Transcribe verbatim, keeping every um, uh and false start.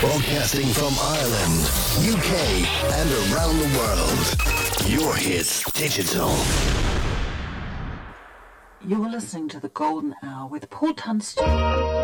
Broadcasting from Ireland, U K, and around the world. Your hits digital. You're listening to The Golden Hour with Paul Tunstall.